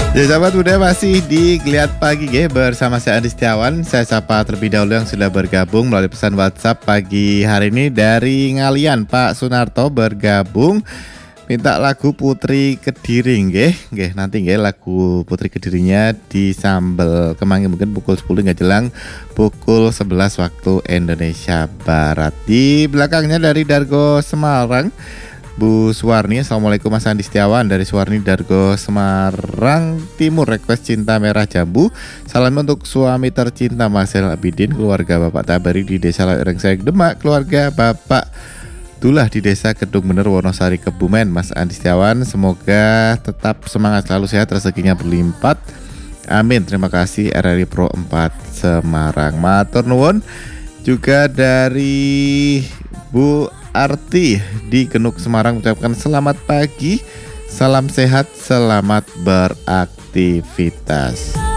Ya sahabat muda, masih di Geliat Pagi bersama saya Andi Setiawan. Saya sapa terlebih dahulu yang sudah bergabung melalui pesan WhatsApp pagi hari ini dari Ngalian. Pak Sunarto bergabung minta lagu Putri Kediri nggih. Nanti lagu Putri Kedirinya di Sambel Kemangi mungkin pukul 10 nggak jelang pukul 11 waktu Indonesia Barat. Di belakangnya dari Dargo Semarang, Bu Suwarni. Assalamualaikum Mas Andi Setiawan, dari Suwarni Dargo Semarang Timur, request Cinta Merah Jambu. Salam untuk suami tercinta Mas El Abidin, keluarga Bapak Tabari di Desa Rengsayek Demak, keluarga Bapak Tulah di Desa Kedung Bener Wonosari Kebumen. Mas Andi Setiawan semoga tetap semangat, selalu sehat, rezekinya berlimpah. Amin. Terima kasih RRI Pro 4 Semarang. Matur nuwun juga dari Bu Arti di Genuk Semarang, ucapkan selamat pagi, salam sehat, selamat beraktivitas.